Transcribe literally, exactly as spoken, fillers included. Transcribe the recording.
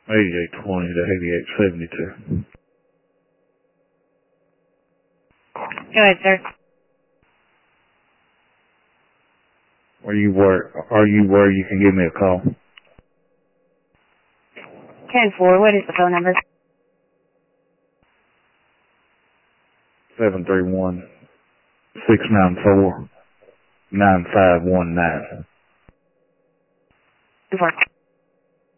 eighty-eight twenty to eighty-eight seventy-two. Go ahead, sir. Are you where, are you where you can give me a call? ten four, what is the phone number? seven three one, six nine four, nine five one nine. ten four.